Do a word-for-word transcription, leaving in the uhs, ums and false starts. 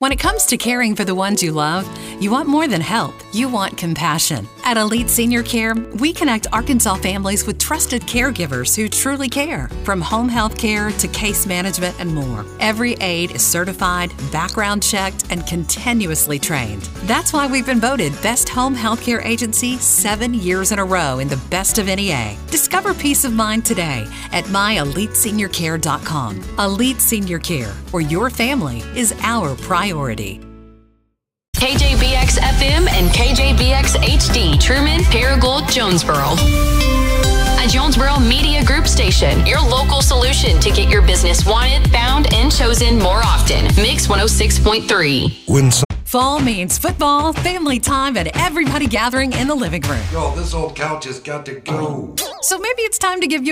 When it comes to caring for the ones you love, you want more than help. You want compassion. At Elite Senior Care, we connect Arkansas families with trusted caregivers who truly care. From home health care to case management and more, every aide is certified, background checked, and continuously trained. That's why we've been voted Best Home Healthcare Agency seven years in a row in the Best of N E A. Discover peace of mind today at my elite senior care dot com. Elite Senior Care, where your family is our priority. K J B X F M and K J B X H D, Truman, Paragould, Jonesboro. A Jonesboro Media Group station, your local solution to get your business wanted, found, and chosen more often. Mix one oh six point three. When so- Fall means football, family time, and everybody gathering in the living room. Yo, this old couch has got to go. So maybe it's time to give you